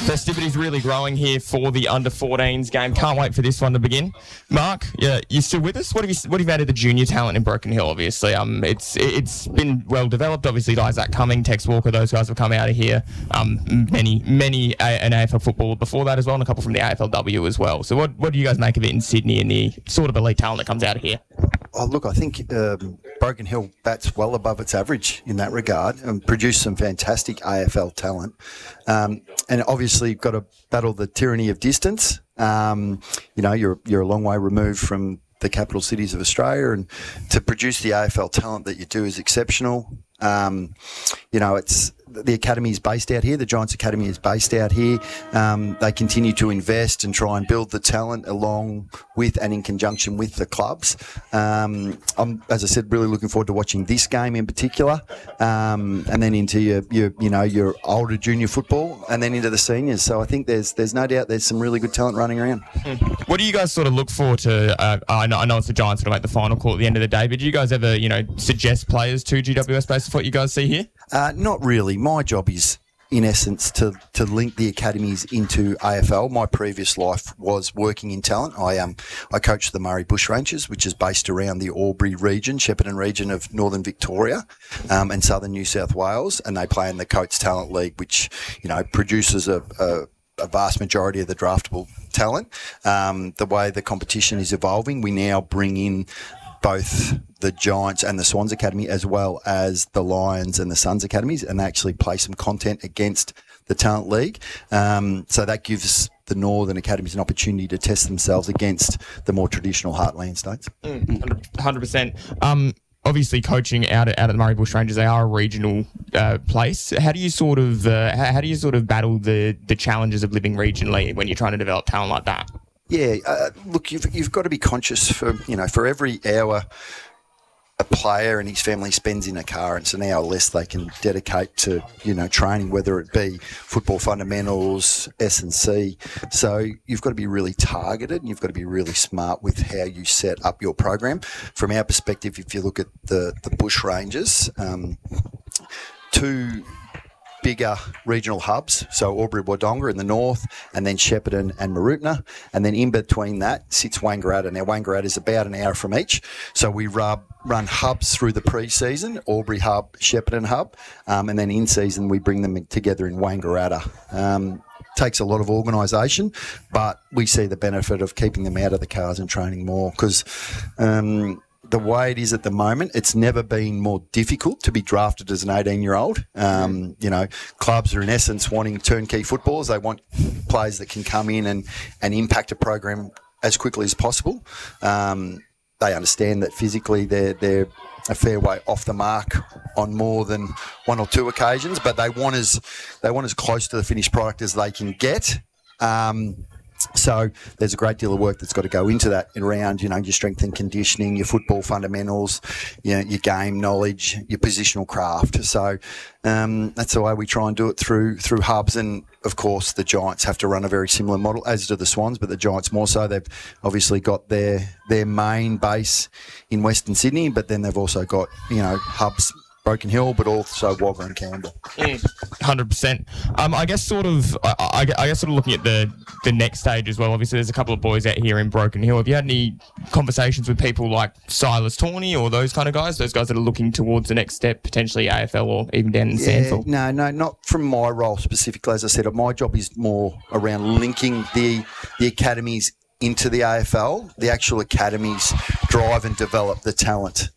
Festivities really growing here for the under-14s game. Can't wait for this one to begin. Mark, you still with us? What have you added the junior talent in Broken Hill? Obviously, it's been well developed. Obviously, Isaac Cumming, Tex Walker, those guys have come out of here. Many an AFL football before that as well, and a couple from the AFLW as well. So, what do you guys make of it in Sydney and the sort of elite talent that comes out of here? Oh, look, I think Broken Hill bats well above its average in that regard and produced some fantastic AFL talent. And obviously, you've got to battle the tyranny of distance. You're a long way removed from the capital cities of Australia, and to produce the AFL talent that you do is exceptional. It's the academy is based out here. The Giants Academy is based out here. They continue to invest and try and build the talent along with and in conjunction with the clubs. I'm, as I said, really looking forward to watching this game in particular, and then into your older junior football, and then into the seniors. So I think there's no doubt there's some really good talent running around. What do you guys sort of look for to? I know it's the Giants that make the final call at the end of the day, but do you guys ever suggest players to GWS based on what you guys see here? Not really. My job is, in essence, to link the academies into AFL. My previous life was working in talent. I coached the Murray Bushrangers, which is based around the Albury region, Shepparton region of Northern Victoria, and Southern New South Wales, and they play in the Coates Talent League, which produces a vast majority of the draftable talent. The way the competition is evolving, we now bring in both the Giants and the Swans Academy, as well as the Lions and the Suns Academies, and they actually play some content against the Talent League. So that gives the Northern Academies an opportunity to test themselves against the more traditional heartland states. 100%. Obviously, coaching out at the Murray Bushrangers, they are a regional place. How do you sort of battle the challenges of living regionally when you're trying to develop talent like that? Yeah, look, you've got to be conscious for every hour a player and his family spends in a car, it's an hour less they can dedicate to training, whether it be football fundamentals, S&C. So you've got to be really targeted, and you've got to be really smart with how you set up your program. From our perspective, if you look at the Bushrangers, two bigger regional hubs, so Albury-Wodonga in the north, and then Shepparton and Mooroopna, and then in between that sits Wangaratta. Now Wangaratta is about an hour from each, so we run hubs through the pre-season, Albury hub, Shepparton hub, and then in season we bring them together in Wangaratta. Takes a lot of organisation, but we see the benefit of keeping them out of the cars and training more, because the way it is at the moment, it's never been more difficult to be drafted as an 18-year-old. Clubs are in essence wanting turnkey footballers. They want players that can come in and impact a program as quickly as possible. They understand that physically they're a fair way off the mark on more than one or two occasions, but they want as close to the finished product as they can get. So there's a great deal of work that's got to go into that around, your strength and conditioning, your football fundamentals, your game knowledge, your positional craft. So that's the way we try and do it through hubs. And, of course, the Giants have to run a very similar model, as do the Swans, but the Giants more so. They've obviously got their main base in Western Sydney, but then they've also got, hubs Broken Hill, but also Wagga and Campbell. 100%. I guess sort of looking at the next stage as well. Obviously, there's a couple of boys out here in Broken Hill. Have you had any conversations with people like Silas Tawney or those kind of guys? Those guys that are looking towards the next step, potentially AFL or even down in Sandford? No, not from my role specifically. As I said, my job is more around linking the academies into the AFL. The actual academies drive and develop the talent